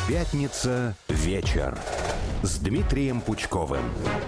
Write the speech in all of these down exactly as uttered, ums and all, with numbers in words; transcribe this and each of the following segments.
Пятница вечер с Дмитрием Пучковым.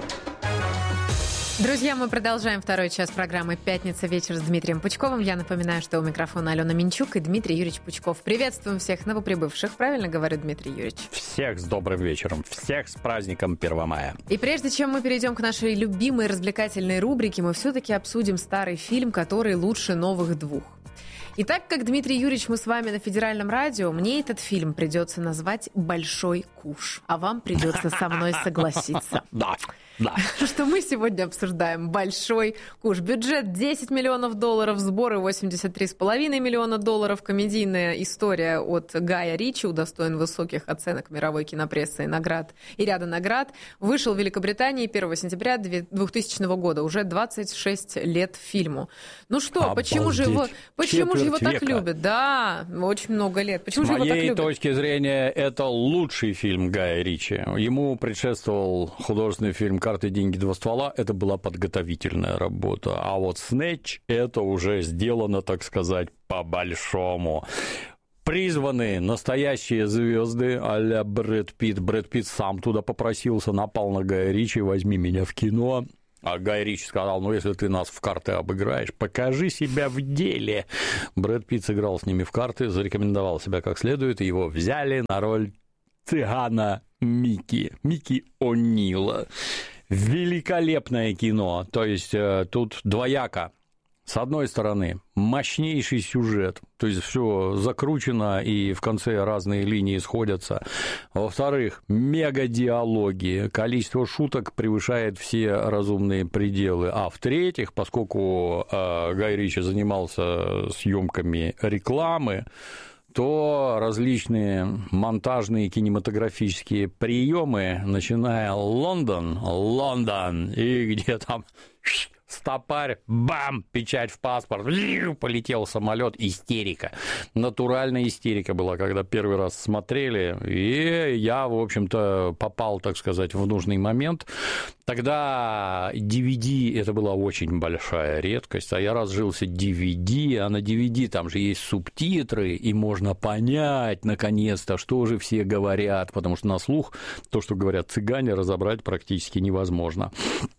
Друзья, мы продолжаем второй час программы «Пятница вечер» с Дмитрием Пучковым. Я напоминаю, что у микрофона Алена Минчук и Дмитрий Юрьевич Пучков. Приветствуем всех новоприбывших. Правильно говорю, Дмитрий Юрьевич? Всех с добрым вечером. Всех с праздником первого мая. И прежде чем мы перейдем к нашей любимой развлекательной рубрике, мы все-таки обсудим старый фильм, который лучше новых двух. И так как, Дмитрий Юрьевич, мы с вами на Федеральном радио, мне этот фильм придется назвать «Большой куш», а вам придется со мной согласиться. Да, да. Что мы сегодня обсуждаем «Большой куш». Бюджет десять миллионов долларов, сборы восемьдесят три с половиной миллиона долларов. Комедийная история от Гая Ричи, удостоен высоких оценок мировой кинопрессы и наград, и ряда наград. Вышел в Великобритании первого сентября двухтысячного года, уже двадцать шесть лет фильму. Ну что, Обалдеть. почему же его, почему же его так века. любят? Да, очень много лет. Почему С же его так моей любят? точки зрения, это лучший фильм Гая Ричи. Ему предшествовал художественный фильм «Карты, деньги, два ствола». Это была подготовительная работа. А вот «Снэч» — это уже сделано, так сказать, по-большому. Призваны настоящие звезды а-ля Брэд Питт. Брэд Питт сам туда попросился, напал на Гая Ричи: «Возьми меня в кино». А Гай Ричи сказал: ну, если ты нас в карты обыграешь, покажи себя в деле. Брэд Питт сыграл с ними в карты, зарекомендовал себя как следует, и его взяли на роль цыгана Микки, Микки О'Нила. Великолепное кино, то есть тут двояко. С одной стороны, мощнейший сюжет, то есть все закручено, и в конце разные линии сходятся. Во-вторых, мега-диалоги, количество шуток превышает все разумные пределы. А в-третьих, поскольку э, Гай Ричи занимался съемками рекламы, то различные монтажные кинематографические приемы, начиная Лондон, Лондон, и где там стопарь, бам, печать в паспорт, полетел самолет, истерика. Натуральная истерика была, когда первый раз смотрели, и я, в общем-то, попал, так сказать, в нужный момент. Тогда ди ви ди – это была очень большая редкость, а я разжился ди ви ди, а на ди ви ди там же есть субтитры, и можно понять, наконец-то, что же все говорят, потому что на слух то, что говорят цыгане, разобрать практически невозможно.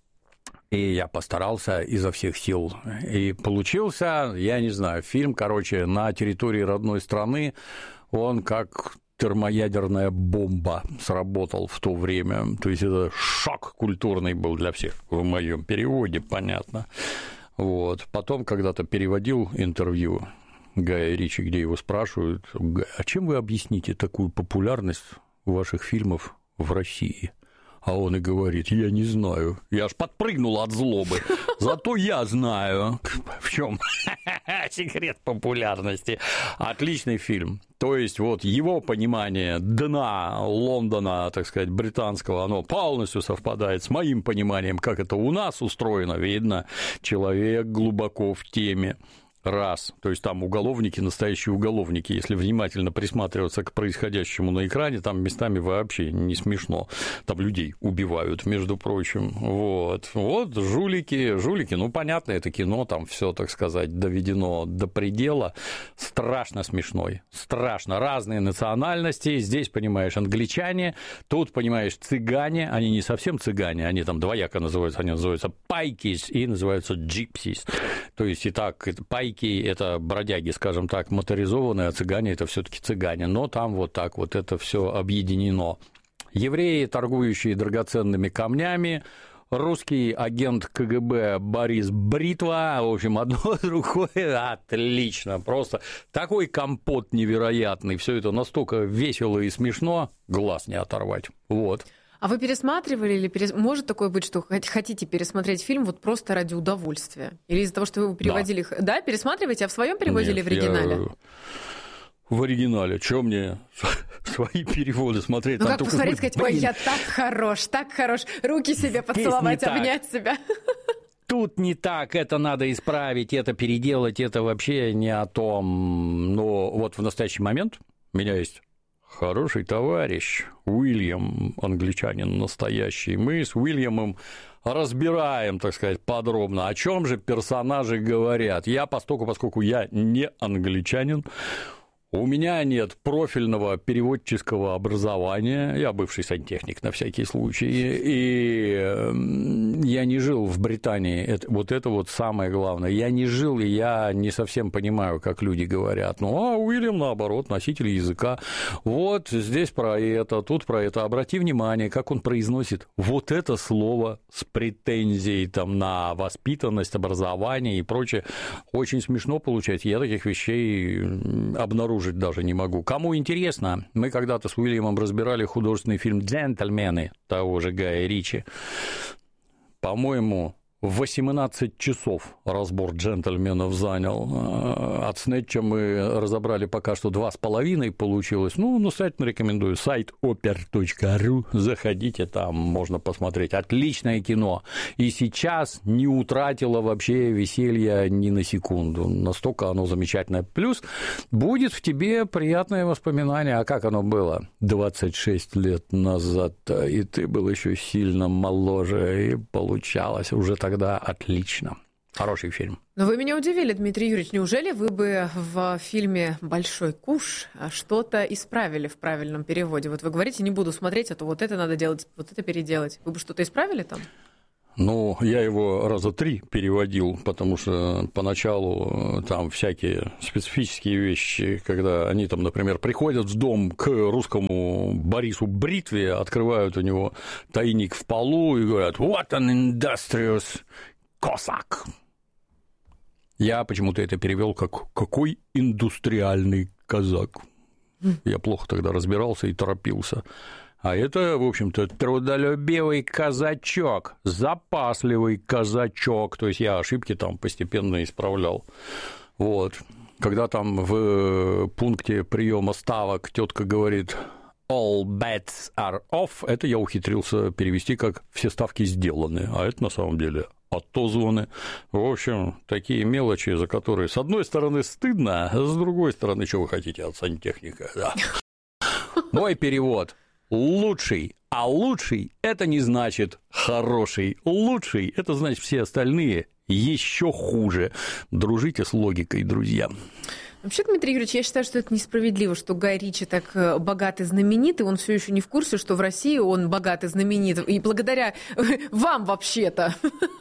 И я постарался изо всех сил. И получился, я не знаю, фильм, короче, на территории родной страны, он как термоядерная бомба сработал в то время. То есть это шок культурный был для всех, в моем переводе, понятно. Вот. Потом когда-то переводил интервью Гая Ричи, где его спрашивают: а чем вы объясните такую популярность ваших фильмов в России? А он и говорит: я не знаю, я аж подпрыгнул от злобы, зато я знаю, в чем секрет популярности. Отличный фильм. То есть вот его понимание дна Лондона, так сказать, британского, оно полностью совпадает с моим пониманием, как это у нас устроено. Видно, человек глубоко в теме. Раз, то есть там уголовники, настоящие уголовники, если внимательно присматриваться к происходящему на экране, там местами вообще не смешно, там людей убивают, между прочим, вот, вот жулики, жулики, ну, понятно, это кино, там все, так сказать, доведено до предела, страшно смешной, страшно, разные национальности, здесь, понимаешь, англичане, тут, понимаешь, цыгане, они не совсем цыгане, они там двояко называются, они называются пайкис и называются джипсис, то есть и так, пайки — это бродяги, скажем так, моторизованные, а цыгане — это все-таки цыгане, но там вот так вот это все объединено. Евреи, торгующие драгоценными камнями, русский агент ка гэ бэ Борис Бритва, в общем, одно другое, отлично, просто такой компот невероятный, все это настолько весело и смешно, глаз не оторвать, вот. А вы пересматривали или перес... может такое быть, что хотите пересмотреть фильм вот просто ради удовольствия? Или из-за того, что вы его переводили? Да, да пересматриваете, а в своем переводе Нет, или в оригинале? Я... В оригинале. Чё мне свои переводы смотреть? Ну там как посмотреть, сказать: ой, я так хорош, так хорош, руки себе поцеловать, обнять себя. Тут не так, это надо исправить, это переделать, это вообще не о том. Но вот в настоящий момент у меня есть хороший товарищ Уильям, англичанин настоящий. Мы с Уильямом разбираем, так сказать, подробно, о чем же персонажи говорят. Я, поскольку, поскольку я не англичанин, У меня нет профильного переводческого образования, я бывший сантехник на всякий случай, и я не жил в Британии, это, вот это вот самое главное, я не жил, и я не совсем понимаю, как люди говорят, ну, а Уильям, наоборот, носитель языка, вот здесь про это, тут про это, обрати внимание, как он произносит вот это слово с претензией там, на воспитанность, образование и прочее, очень смешно получается, я таких вещей обнаружил даже не могу. Кому интересно, мы когда-то с Уильямом разбирали художественный фильм «Джентльмены» того же Гая Ричи. По-моему, восемнадцать часов разбор «Джентльменов» занял. От «Снетча» мы разобрали пока что два с половиной получилось. Ну, настоятельно рекомендую. Сайт опер точка ру. Заходите, там можно посмотреть. Отличное кино. И сейчас не утратило вообще веселья ни на секунду. Настолько оно замечательное. Плюс будет в тебе приятное воспоминание. А как оно было двадцать шесть лет назад? И ты был еще сильно моложе, и получалось уже так. Тогда отлично. Хороший фильм. Но вы меня удивили, Дмитрий Юрьевич. Неужели вы бы в фильме «Большой куш» что-то исправили в правильном переводе? Вот вы говорите, не буду смотреть, а то вот это надо делать, вот это переделать. Вы бы что-то исправили там? Ну, я его раза три переводил, потому что поначалу там всякие специфические вещи, когда они там, например, приходят в дом к русскому Борису Бритве, открывают у него тайник в полу и говорят «What an industrious Cossack!» Я почему-то это перевел как «Какой индустриальный казак!» Я плохо тогда разбирался и торопился. А это, в общем-то, трудолюбивый казачок, запасливый казачок. То есть я ошибки там постепенно исправлял. Вот. Когда там в пункте приема ставок тетка говорит «all bets are off», это я ухитрился перевести как «все ставки сделаны», а это на самом деле отозваны. В общем, такие мелочи, за которые, с одной стороны, стыдно, а с другой стороны, что вы хотите от сантехника? Да. Мой перевод лучший, а лучший – это не значит хороший. Лучший – это значит все остальные еще хуже. Дружите с логикой, друзья. Вообще, Дмитрий Юрьевич, я считаю, что это несправедливо, что Гай Ричи так богат и знаменит, и он все еще не в курсе, что в России он богат и знаменит, и благодаря вам вообще-то.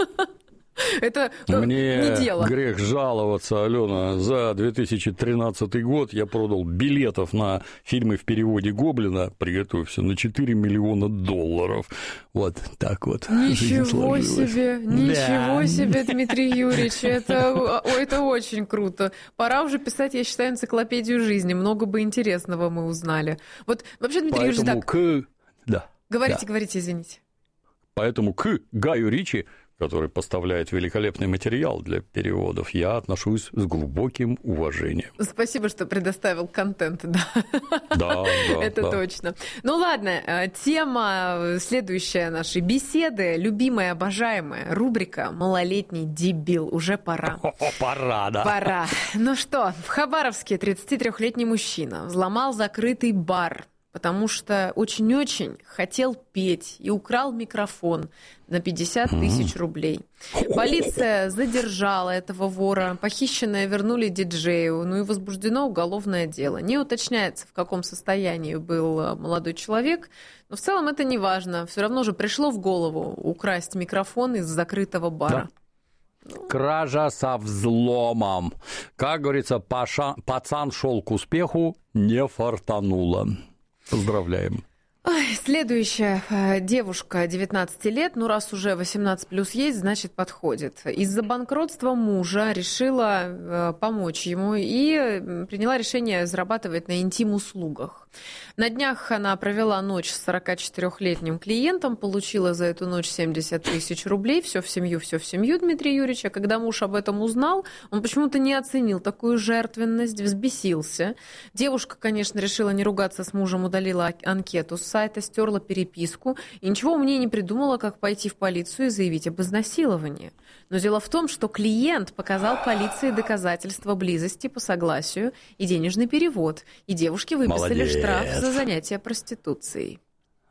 Это Мне не дело. Грех жаловаться, Алена. За две тысячи тринадцатый год я продал билетов на фильмы в переводе Гоблина, приготовься, на четыре миллиона долларов. Вот так вот. Ничего себе, ничего да. себе, Дмитрий Юрьевич, это, это очень круто. Пора уже писать, я считаю, энциклопедию жизни. Много бы интересного мы узнали. Вот вообще, Дмитрий Юрьевич, так... К... Да. Говорите, да. говорите, извините. Поэтому к Гаю Ричи, который поставляет великолепный материал для переводов, я отношусь с глубоким уважением. Спасибо, что предоставил контент, да. Да, да. Это да. точно. Ну ладно, тема следующая нашей беседы, любимая, обожаемая рубрика «Малолетний дебил». Уже пора. О, пора, да. Пора. Ну что, в Хабаровске тридцатитрёхлетний мужчина взломал закрытый бар, потому что очень-очень хотел петь и украл микрофон на пятьдесят тысяч рублей. Полиция задержала этого вора, похищенное вернули диджею, ну и возбуждено уголовное дело. Не уточняется, в каком состоянии был молодой человек, но в целом это не важно. Все равно же пришло в голову украсть микрофон из закрытого бара. Да. Кража со взломом. Как говорится, паша... пацан шел к успеху, не фартануло. Поздравляем. Ой, следующая девушка, девятнадцать лет, ну раз уже восемнадцать плюс есть, значит подходит. Из-за банкротства мужа решила помочь ему и приняла решение зарабатывать на интим-услугах. На днях она провела ночь с сорокачетырёхлетним клиентом, получила за эту ночь семьдесят тысяч рублей, все в семью, все в семью, Дмитрий Юрьевич. А когда муж об этом узнал, он почему-то не оценил такую жертвенность, взбесился. Девушка, конечно, решила не ругаться с мужем, удалила анкету с сайта, стерла переписку и ничего умнее не придумала, как пойти в полицию и заявить об изнасиловании. Но дело в том, что клиент показал полиции доказательства близости по согласию и денежный перевод, и девушке выписали Молодец. штраф за занятие проституцией.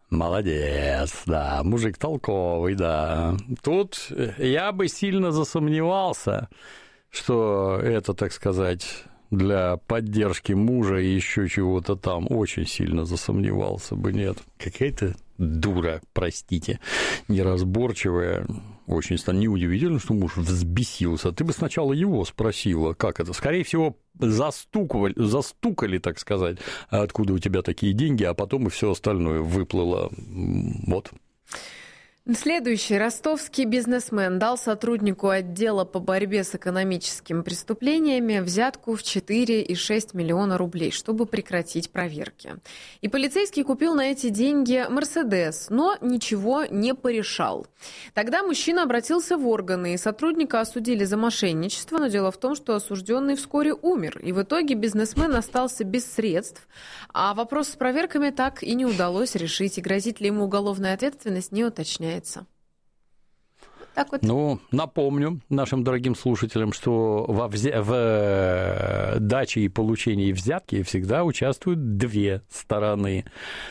Молодец, да, мужик толковый, да. Тут я бы сильно засомневался, что это, так сказать, для поддержки мужа и еще чего-то там, очень сильно засомневался бы, нет. Какая-то дура, простите, неразборчивая. Очень неудивительно, что муж взбесился. Ты бы сначала его спросила, как это. Скорее всего, застукали, застукали, так сказать, откуда у тебя такие деньги, а потом и все остальное выплыло. Вот. Следующий. Ростовский бизнесмен дал сотруднику отдела по борьбе с экономическими преступлениями взятку в четыре и шесть десятых миллиона рублей, чтобы прекратить проверки. И полицейский купил на эти деньги «Мерседес», но ничего не порешал. Тогда мужчина обратился в органы, и сотрудника осудили за мошенничество, но дело в том, что осужденный вскоре умер, и в итоге бизнесмен остался без средств, а вопрос с проверками так и не удалось решить, и грозит ли ему уголовная ответственность, не уточняется. Так вот. Ну, напомню нашим дорогим слушателям, что во взя... в даче и получении взятки всегда участвуют две стороны.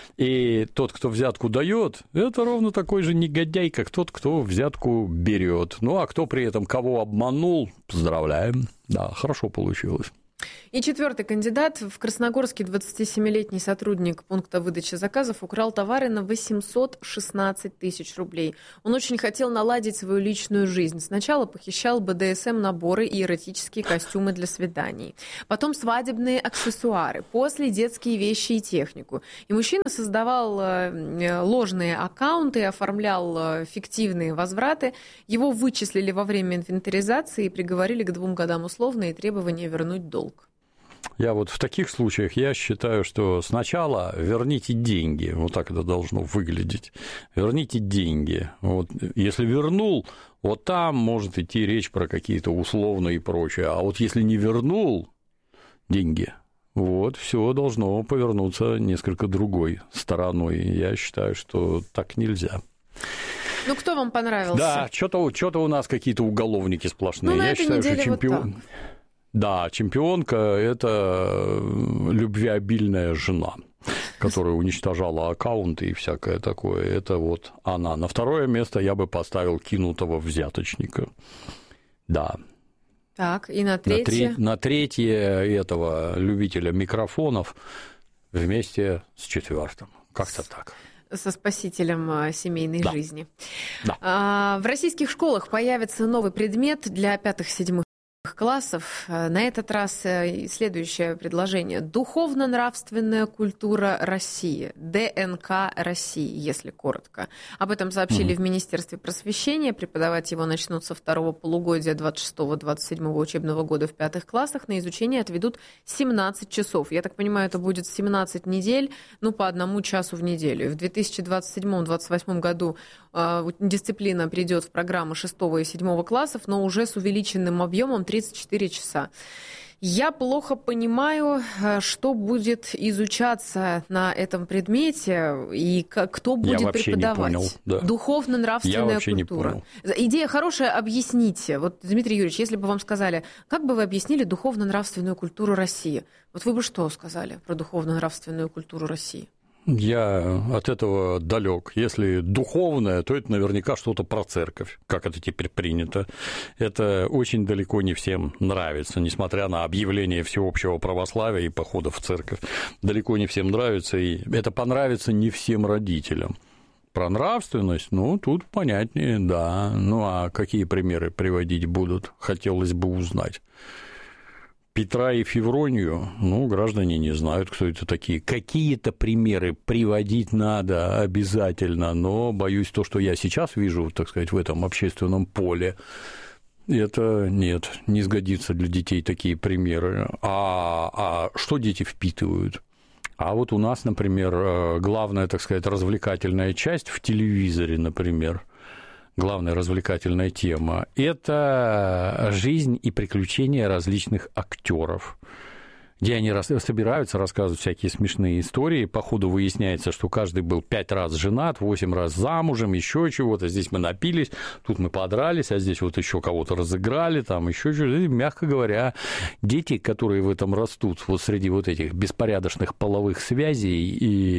И тот, кто взятку дает, это ровно такой же негодяй, как тот, кто взятку берет. Ну, а кто при этом кого обманул, поздравляем. Да, хорошо получилось. И четвертый кандидат. В Красногорске двадцатисемилетний сотрудник пункта выдачи заказов украл товары на восемьсот шестнадцать тысяч рублей. Он очень хотел наладить свою личную жизнь. Сначала похищал бэ дэ эс эм-наборы и эротические костюмы для свиданий. Потом свадебные аксессуары. После детские вещи и технику. И мужчина создавал ложные аккаунты, оформлял фиктивные возвраты. Его вычислили во время инвентаризации и приговорили к двум годам условно и требование вернуть долг. Я вот в таких случаях, я считаю, что сначала верните деньги, вот так это должно выглядеть, верните деньги, вот, если вернул, вот там может идти речь про какие-то условные и прочее, а вот если не вернул деньги, вот, все должно повернуться несколько другой стороной, я считаю, что так нельзя. Ну, кто вам понравился? Да, что-то, что-то у нас какие-то уголовники сплошные, ну, на я этой считаю, неделе что чемпион... Вот так. Да, чемпионка – это любвеобильная жена, которая уничтожала аккаунты и всякое такое. Это вот она. На второе место я бы поставил кинутого взяточника. Да. Так, и на третье? На, тре- на третье этого любителя микрофонов вместе с четвертым. Как-то так. Со спасителем семейной да. жизни. Да. А, в российских школах появится новый предмет для пятых-седьмых классов. На этот раз следующее предложение. Духовно-нравственная культура России. дэ эн ка России, если коротко. Об этом сообщили mm-hmm. в Министерстве просвещения. Преподавать его начнут со второго полугодия двадцать шестого - двадцать седьмого учебного года в пятых классах. На изучение отведут семнадцать часов. Я так понимаю, это будет семнадцать недель, ну, по одному часу в неделю. В две тысячи двадцать седьмом - двадцать восьмом году э, дисциплина перейдет в программы шестого и седьмого классов, но уже с увеличенным объемом тридцать четыре часа. Я плохо понимаю, что будет изучаться на этом предмете и кто будет Я преподавать. Не понял, да. Духовно-нравственная Я культура. Идея хорошая, объясните. Вот, Дмитрий Юрьевич, если бы вам сказали, как бы вы объяснили духовно-нравственную культуру России? Вот вы бы что сказали про духовно-нравственную культуру России? Я от этого далек. Если духовное, то это наверняка что-то про церковь, как это теперь принято. Это очень далеко не всем нравится, несмотря на объявление всеобщего православия и похода в церковь. Далеко не всем нравится, и это понравится не всем родителям. Про нравственность, ну, тут понятнее, да. Ну, а какие примеры приводить будут, хотелось бы узнать. Петра и Февронию, ну, граждане не знают, кто это такие. Какие-то примеры приводить надо обязательно, но, боюсь, то, что я сейчас вижу, так сказать, в этом общественном поле, это нет, не сгодится для детей такие примеры. А, а что дети впитывают? А вот у нас, например, главная, так сказать, развлекательная часть в телевизоре, например, главная развлекательная тема – это жизнь и приключения различных актеров. где они собираются рассказывать всякие смешные истории. По ходу выясняется, что каждый был пять раз женат, восемь раз замужем, еще чего-то. Здесь мы напились, тут мы подрались, а здесь вот еще кого-то разыграли, там еще что-то. Мягко говоря, дети, которые в этом растут, вот среди вот этих беспорядочных половых связей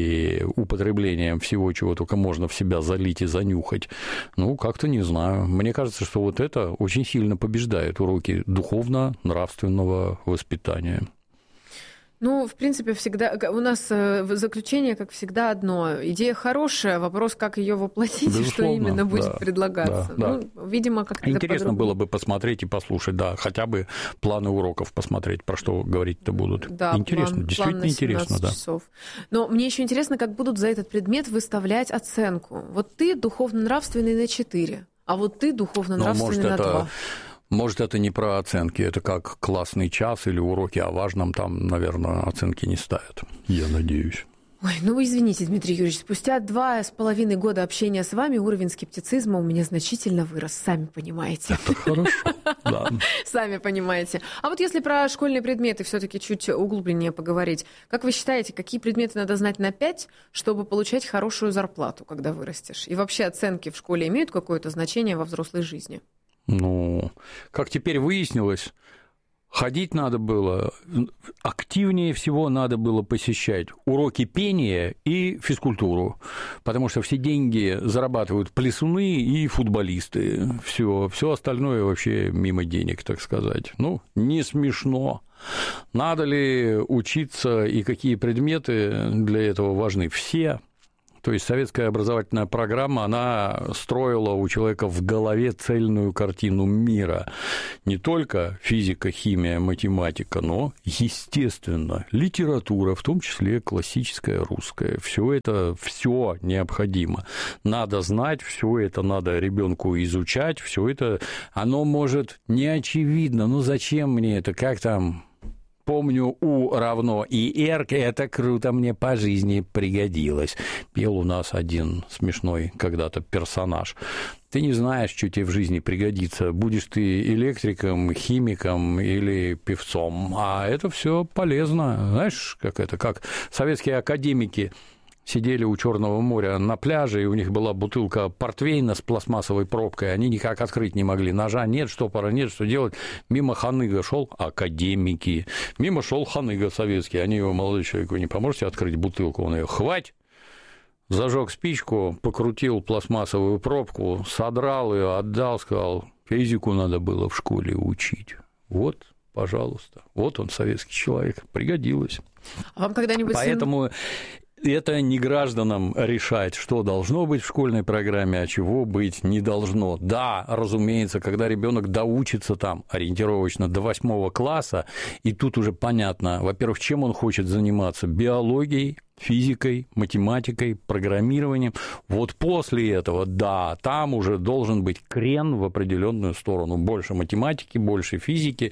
и употреблением всего, чего только можно в себя залить и занюхать, ну, как-то не знаю. Мне кажется, что вот это очень сильно побеждает уроки духовно-нравственного воспитания. Ну, в принципе, всегда у нас заключение, как всегда, одно. Идея хорошая, вопрос, как ее воплотить, безусловно, что именно будет да, предлагаться. Да, ну, да. Видимо, как-то интересно было бы посмотреть и послушать, да, хотя бы планы уроков посмотреть, про что говорить-то будут. Да, интересно, план, действительно план интересно, да. Часов. Но мне еще интересно, как будут за этот предмет выставлять оценку. Вот ты духовно-нравственный на четыре, а вот ты духовно-нравственный на два. Может, это не про оценки, это как классный час или уроки о важном, там, наверное, оценки не ставят, я надеюсь. Ой, ну извините, Дмитрий Юрьевич, спустя два с половиной года общения с вами уровень скептицизма у меня значительно вырос, сами понимаете. Это хорошо, да. Сами понимаете. А вот если про школьные предметы все-таки чуть углубленнее поговорить, как вы считаете, какие предметы надо знать на пять, чтобы получать хорошую зарплату, когда вырастешь? И вообще оценки в школе имеют какое-то значение во взрослой жизни? Ну, как теперь выяснилось, ходить надо было, активнее всего надо было посещать уроки пения и физкультуру, потому что все деньги зарабатывают плясуны и футболисты. Все, все остальное вообще мимо денег, так сказать. Ну, не смешно. Надо ли учиться и какие предметы для этого важны? Все. То есть советская образовательная программа, она строила у человека в голове цельную картину мира. Не только физика, химия, математика, но, естественно, литература, в том числе классическая русская. Все это все необходимо. Надо знать, все это надо ребенку изучать, все это, оно может не очевидно. Ну зачем мне это? Как там? Помню, У равно и Р, это круто, мне по жизни пригодилось. Пел у нас один смешной когда-то персонаж. Ты не знаешь, что тебе в жизни пригодится. Будешь ты электриком, химиком или певцом. А это все полезно. Знаешь, как это, как советские академики сидели у Черного моря на пляже, и у них была бутылка портвейна с пластмассовой пробкой, они никак открыть не могли. Ножа нет, штопора нет, что делать? Мимо ханыга шел академики, мимо шел ханыга советский. Они его, молодой человек, вы не поможете открыть бутылку? Он ее хвать, зажег спичку, покрутил пластмассовую пробку, содрал ее, отдал, сказал, физику надо было в школе учить. Вот, пожалуйста, вот он, советский человек, пригодилось. А вам когда-нибудь... Поэтому... Это не гражданам решать, что должно быть в школьной программе, а чего быть не должно. Да, разумеется, когда ребенок доучится там ориентировочно до восьмого класса, и тут уже понятно, во-первых, чем он хочет заниматься: биологией, физикой, математикой, программированием. Вот после этого, да, там уже должен быть крен в определенную сторону. Больше математики, больше физики,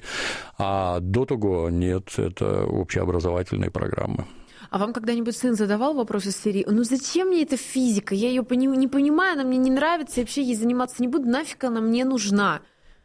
а до того нет, это общеобразовательные программы. А вам когда-нибудь сын задавал вопрос из серии: ну зачем мне эта физика? Я ее не понимаю, она мне не нравится, я вообще ей заниматься не буду, нафиг она мне нужна?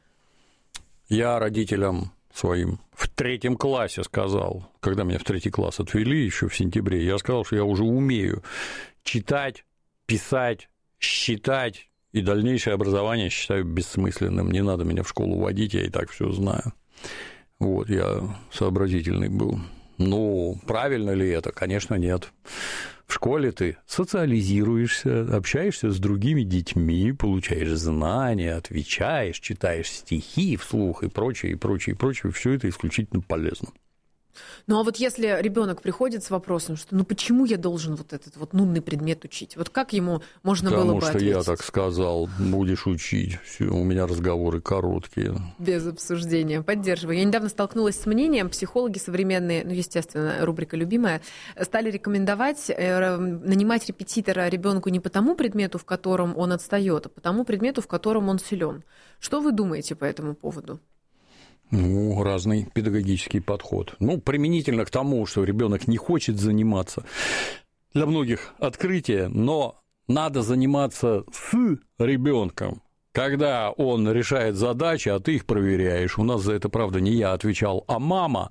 Я родителям своим в третьем классе сказал, когда меня в третий класс отвели еще в сентябре, я сказал, что я уже умею читать, писать, считать, и дальнейшее образование считаю бессмысленным. Не надо меня в школу водить, я и так все знаю. Вот, я сообразительный был. Ну, правильно ли это? Конечно, нет. В школе ты социализируешься, общаешься с другими детьми, получаешь знания, отвечаешь, читаешь стихи вслух и прочее, и прочее, и прочее. Все это исключительно полезно. Ну, а вот если ребенок приходит с вопросом, что ну почему я должен вот этот вот нудный предмет учить? Вот как ему можно Потому было бы ответить? Потому что я так сказал, будешь учить. Всё, у меня разговоры короткие. Без обсуждения. Поддерживаю. Я недавно столкнулась с мнением, психологи современные, ну, естественно, рубрика любимая, стали рекомендовать нанимать репетитора ребенку не по тому предмету, в котором он отстает, а по тому предмету, в котором он силен. Что вы думаете по этому поводу? Ну, разный педагогический подход. Ну, применительно к тому, что ребенок не хочет заниматься. Для многих открытие, но надо заниматься с ребенком, когда он решает задачи, а ты их проверяешь. У нас за это, правда, не я отвечал, а мама.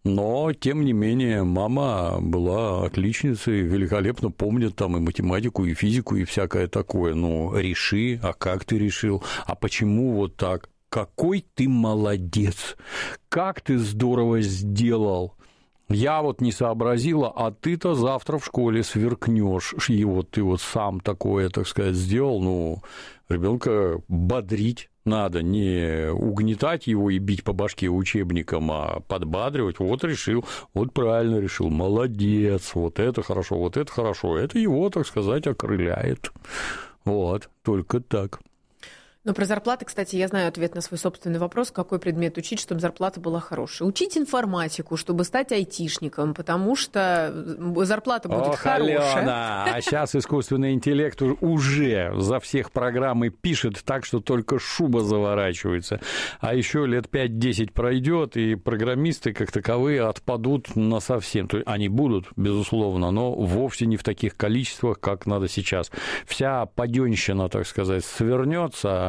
Но, тем не менее, мама была отличницей, великолепно помнит там и математику, и физику, и всякое такое. Ну, реши, а как ты решил, а почему вот так? Какой ты молодец, как ты здорово сделал. Я вот не сообразила, а ты-то завтра в школе сверкнешь, и вот ты вот сам такое, так сказать, сделал. Ну, ребенка бодрить надо, не угнетать его и бить по башке учебником, а подбадривать. Вот решил, вот правильно решил, молодец, вот это хорошо, вот это хорошо. Это его, так сказать, окрыляет. Вот, только так. Но про зарплаты, кстати, я знаю ответ на свой собственный вопрос, какой предмет учить, чтобы зарплата была хорошая. Учить информатику, чтобы стать айтишником, потому что зарплата будет Ох, хорошая. Алена, а сейчас искусственный интеллект уже за всех программы пишет так, что только шуба заворачивается. А еще лет пять-десять пройдет, и программисты как таковые отпадут насовсем. То есть они будут, безусловно, но вовсе не в таких количествах, как надо сейчас. Вся паденщина, так сказать, свернется.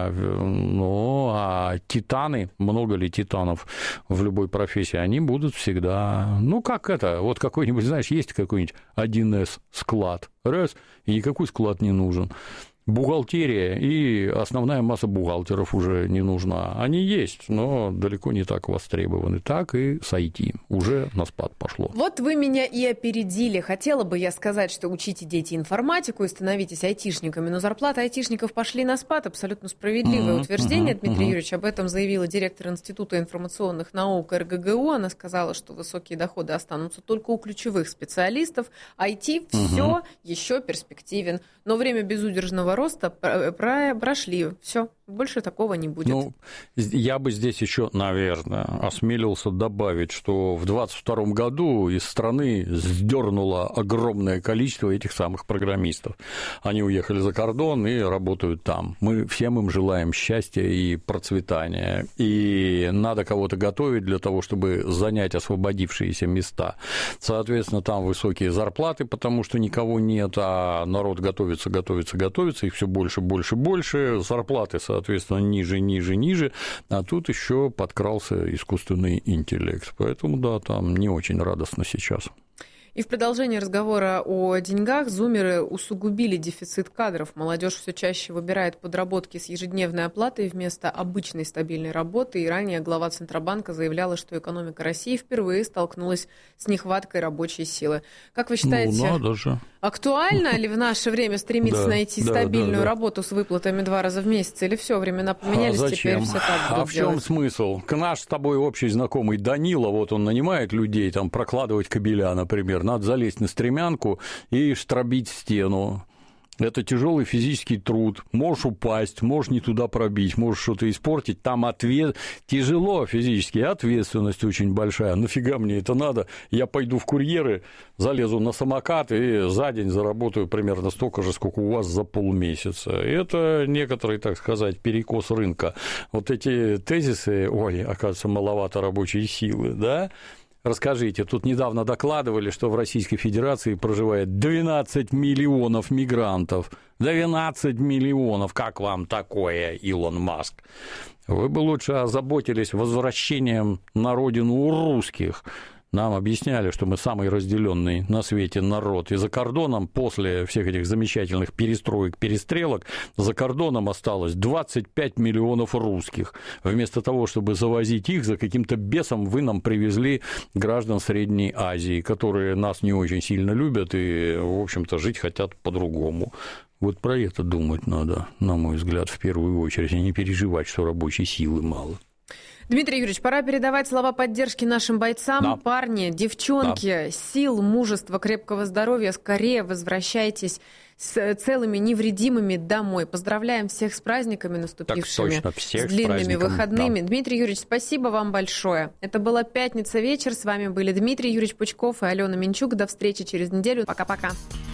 Ну, а титаны, много ли титанов в любой профессии, они будут всегда, ну, как это, вот какой-нибудь, знаешь, есть какой-нибудь один эс склад, раз, и никакой склад не нужен. Бухгалтерия и основная масса бухгалтеров уже не нужна. Они есть, но далеко не так востребованы. Так и с ай ти. Уже на спад пошло. Вот вы меня и опередили. Хотела бы я сказать, что учите дети информатику и становитесь айтишниками, но зарплаты айтишников пошли на спад. Абсолютно справедливое mm-hmm, утверждение. Mm-hmm, Дмитрий mm-hmm. Юрьевич, об этом заявила директор Института информационных наук эр гэ гэ у. Она сказала, что высокие доходы останутся только у ключевых специалистов. ай ти mm-hmm. все еще перспективен. Но время безудержного роста прошли. Все, больше такого не будет. Ну, я бы здесь еще, наверное, осмелился добавить, что в двадцать втором году из страны сдернуло огромное количество этих самых программистов. Они уехали за кордон и работают там. Мы всем им желаем счастья и процветания. И надо кого-то готовить для того, чтобы занять освободившиеся места. Соответственно, там высокие зарплаты, потому что никого нет, а народ готовится, готовится, готовится, их все больше, больше, больше, зарплаты, соответственно, ниже, ниже, ниже, а тут еще подкрался искусственный интеллект. Поэтому, да, там не очень радостно сейчас. И в продолжении разговора о деньгах зумеры усугубили дефицит кадров. Молодежь все чаще выбирает подработки с ежедневной оплатой вместо обычной стабильной работы. И ранее глава Центробанка заявляла, что экономика России впервые столкнулась с нехваткой рабочей силы. Как вы считаете, ну, надо же. Актуально ли в наше время стремиться да, найти да, стабильную да, да. работу с выплатами два раза в месяц? Или все, времена поменялись, а теперь все так будут А в чем делать? смысл? Наш с тобой общий знакомый Данила, вот он нанимает людей там прокладывать кабеля, например. Надо залезть на стремянку и штробить стену. Это тяжелый физический труд. Можешь упасть, можешь не туда пробить, можешь что-то испортить. Там ответ... тяжело физически, ответственность очень большая. Нафига мне это надо? Я пойду в курьеры, залезу на самокат и за день заработаю примерно столько же, сколько у вас за полмесяца. Это некоторый, так сказать, перекос рынка. Вот эти тезисы, ой, оказывается, маловато рабочей силы, да? Расскажите, тут недавно докладывали, что в Российской Федерации проживает двенадцать миллионов мигрантов. двенадцать миллионов. Как вам такое, Илон Маск? Вы бы лучше озаботились возвращением на родину русских. Нам объясняли, что мы самый разделенный на свете народ. И за кордоном, после всех этих замечательных перестроек, перестрелок, за кордоном осталось двадцать пять миллионов русских. Вместо того, чтобы завозить их, за каким-то бесом вы нам привезли граждан Средней Азии, которые нас не очень сильно любят и, в общем-то, жить хотят по-другому. Вот про это думать надо, на мой взгляд, в первую очередь, и не переживать, что рабочей силы мало. Дмитрий Юрьевич, пора передавать слова поддержки нашим бойцам. Да. Парни, девчонки, да. Сил, мужества, крепкого здоровья. Скорее возвращайтесь с целыми, невредимыми домой. Поздравляем всех с праздниками наступившими. Так точно, всех с длинными с выходными. Да. Дмитрий Юрьевич, спасибо вам большое. Это была «Пятница вечер». С вами были Дмитрий Юрьевич Пучков и Алена Минчук. До встречи через неделю. Пока-пока.